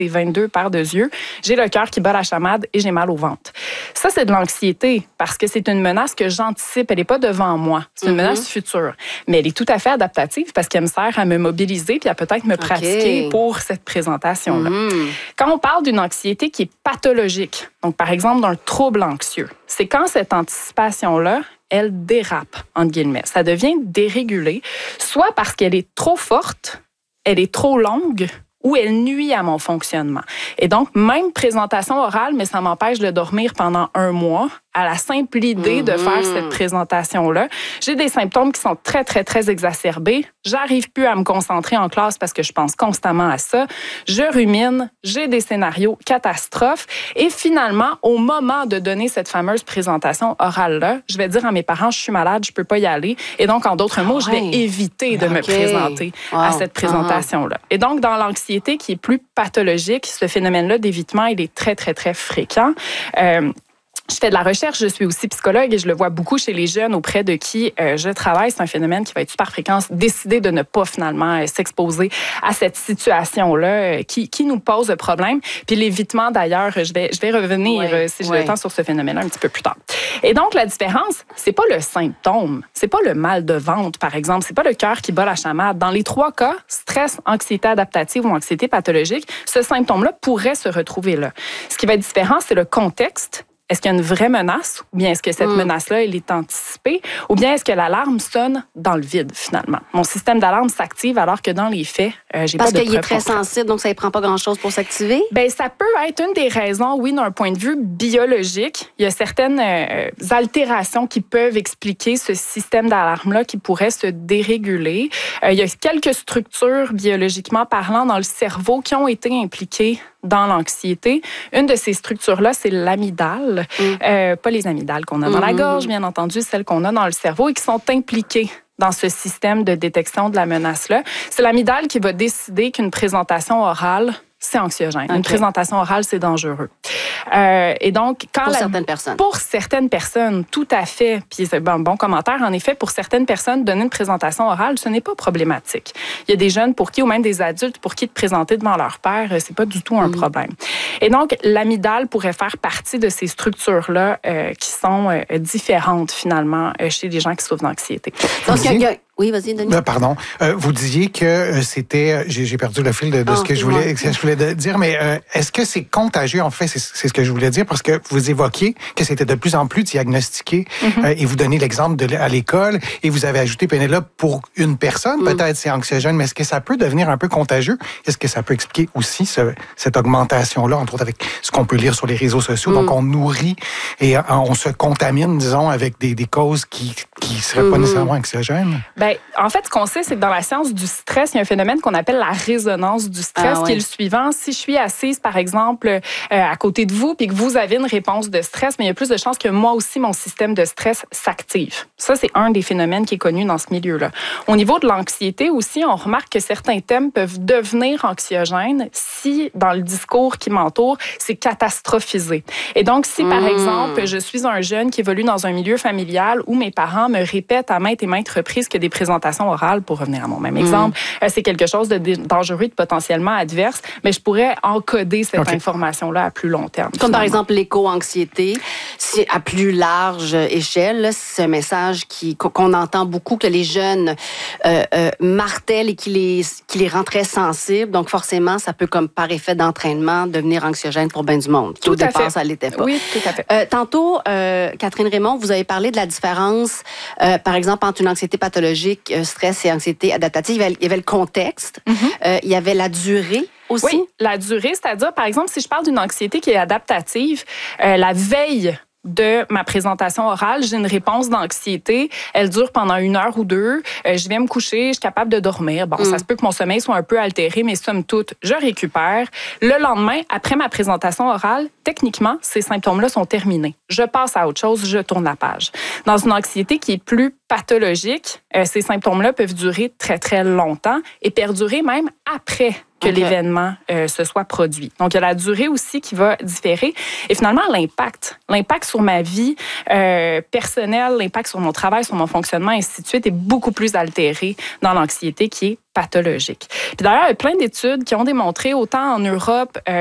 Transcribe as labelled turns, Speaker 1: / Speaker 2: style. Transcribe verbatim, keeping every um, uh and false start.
Speaker 1: des vingt-deux paires de yeux, j'ai le cœur qui bat la chamade et j'ai mal au ventre. Ça, c'est de l'anxiété parce que c'est une menace que j'anticipe. Elle n'est pas devant moi. C'est une mm-hmm. menace future. Mais elle est tout à fait adaptative parce qu'elle me sert à me mobiliser puis à peut-être me pratiquer okay. pour cette présentation-là. Mm-hmm. Quand on parle d'une anxiété qui est pathologique, donc par exemple d'un trouble anxieux, c'est quand cette anticipation-là, elle dérape, entre guillemets. Ça devient dérégulé, soit parce qu'elle est trop forte, elle est trop longue, ou elle nuit à mon fonctionnement. Et donc, même présentation orale, mais ça m'empêche de dormir pendant un mois, à la simple idée mm-hmm. de faire cette présentation-là. J'ai des symptômes qui sont très, très, très exacerbés. J'arrive plus à me concentrer en classe parce que je pense constamment à ça. Je rumine, j'ai des scénarios catastrophes. Et finalement, au moment de donner cette fameuse présentation orale-là, je vais dire à mes parents, je suis malade, je peux pas y aller. Et donc, en d'autres mots, je vais éviter de okay. me présenter wow. à cette présentation-là. Uh-huh. Et donc, dans l'anxiété qui est plus pathologique, ce phénomène-là d'évitement, il est très, très, très fréquent. Euh, Je fais de la recherche, je suis aussi psychologue et je le vois beaucoup chez les jeunes auprès de qui euh, je travaille. C'est un phénomène qui va être super fréquent. Décider de ne pas finalement euh, s'exposer à cette situation-là euh, qui, qui nous pose problème. Puis l'évitement, d'ailleurs, je vais, je vais revenir, ouais, euh, si j'ai ouais. le temps, sur ce phénomène-là un petit peu plus tard. Et donc, la différence, c'est pas le symptôme. C'est pas le mal de ventre, par exemple. C'est pas le cœur qui bat la chamade. Dans les trois cas, stress, anxiété adaptative ou anxiété pathologique, ce symptôme-là pourrait se retrouver là. Ce qui va être différent, c'est le contexte. Est-ce qu'il y a une vraie menace ou bien est-ce que cette mm. menace-là, elle est anticipée ou bien est-ce que l'alarme sonne dans le vide, finalement? Mon système d'alarme s'active alors que dans les faits, euh, j'ai
Speaker 2: Parce
Speaker 1: pas de
Speaker 2: qu'il est très sensible, donc ça ne prend pas grand-chose pour s'activer?
Speaker 1: Bien, ça peut être une des raisons, oui, d'un point de vue biologique. Il y a certaines euh, altérations qui peuvent expliquer ce système d'alarme-là qui pourrait se déréguler. Euh, il y a quelques structures biologiquement parlant dans le cerveau qui ont été impliquées dans l'anxiété. Une de ces structures-là, c'est l'amygdale. Mm. Euh, pas les amygdales qu'on a dans mm-hmm. la gorge, bien entendu, celles qu'on a dans le cerveau et qui sont impliquées dans ce système de détection de la menace-là. C'est l'amygdale qui va décider qu'une présentation orale, c'est anxiogène. Okay. Une présentation orale, c'est dangereux. Euh, et donc, quand
Speaker 2: pour
Speaker 1: la,
Speaker 2: certaines personnes.
Speaker 1: Pour certaines personnes, tout à fait. Puis c'est un bon commentaire. En effet, pour certaines personnes, donner une présentation orale, ce n'est pas problématique. Il y a des jeunes pour qui, ou même des adultes pour qui de présenter devant leur père, c'est pas du tout un mmh. problème. Et donc, l'amygdale pourrait faire partie de ces structures-là euh, qui sont euh, différentes, finalement, euh, chez les gens qui souffrent d'anxiété.
Speaker 2: Donc, il y a... Oui, vas-y, Denis.
Speaker 3: Euh, pardon. Euh, vous disiez que euh, c'était... J'ai, j'ai perdu le fil de, de oh, ce que je voulais, que je voulais dire, mais euh, est-ce que c'est contagieux? En fait, c'est, c'est ce que je voulais dire, parce que vous évoquiez que c'était de plus en plus diagnostiqué, mm-hmm. euh, et vous donnez l'exemple de, à l'école, et vous avez ajouté, Pénélope, pour une personne, mm. peut-être c'est anxiogène, mais est-ce que ça peut devenir un peu contagieux? Est-ce que ça peut expliquer aussi ce, cette augmentation-là, entre autres avec ce qu'on peut lire sur les réseaux sociaux? Mm. Donc, on nourrit et euh, on se contamine, disons, avec des, des causes qui qui seraient mm. pas nécessairement anxiogènes?
Speaker 1: Bien, en fait, ce qu'on sait, c'est que dans la science du stress, il y a un phénomène qu'on appelle la résonance du stress, ah, ouais. qui est le suivant. Si je suis assise, par exemple, euh, à côté de vous, puis que vous avez une réponse de stress, mais il y a plus de chances que moi aussi, mon système de stress s'active. Ça, c'est un des phénomènes qui est connu dans ce milieu-là. Au niveau de l'anxiété aussi, on remarque que certains thèmes peuvent devenir anxiogènes si, dans le discours qui m'entoure, c'est catastrophisé. Et donc, si, par mmh. exemple, je suis un jeune qui évolue dans un milieu familial où mes parents me répètent à maintes et maintes reprises que des présentations orales, pour revenir à mon même exemple, mmh. c'est quelque chose de dangereux, de potentiellement adverse, mais je pourrais encoder cette okay. information-là à plus long terme.
Speaker 2: Comme finalement. Par exemple l'éco-anxiété, c'est à plus large échelle, c'est un message qui, qu'on entend beaucoup, que les jeunes euh, euh, martèlent et qui les, qui les rend très sensibles. Donc forcément, ça peut, comme par effet d'entraînement, devenir anxiogène pour bien du monde.
Speaker 1: Tout
Speaker 2: Au
Speaker 1: à
Speaker 2: départ,
Speaker 1: fait.
Speaker 2: ça l'était pas.
Speaker 1: Oui, tout à fait.
Speaker 2: Euh, tantôt, euh, Catherine Raymond, vous avez parlé de la différence, euh, par exemple, entre une anxiété pathologique, euh, stress et anxiété adaptative. Il y avait, il y avait le contexte, mm-hmm. euh, il y avait la durée aussi.
Speaker 1: Oui, la durée, c'est-à-dire, par exemple, si je parle d'une anxiété qui est adaptative, euh, la veille de ma présentation orale, j'ai une réponse d'anxiété. Elle dure pendant une heure ou deux. Euh, je vais me coucher, je suis capable de dormir. Bon, mm. ça se peut que mon sommeil soit un peu altéré, mais somme toute, je récupère. Le lendemain, après ma présentation orale, techniquement, ces symptômes-là sont terminés. Je passe à autre chose, je tourne la page. Dans une anxiété qui est plus pathologique, euh, ces symptômes-là peuvent durer très, très longtemps et perdurer même après que okay. l'événement euh, se soit produit. Donc, il y a la durée aussi qui va différer. Et finalement, l'impact. L'impact sur ma vie euh, personnelle, l'impact sur mon travail, sur mon fonctionnement, et ainsi de suite, est beaucoup plus altéré dans l'anxiété qui est pathologique. Puis d'ailleurs, il y a plein d'études qui ont démontré, autant en Europe, euh,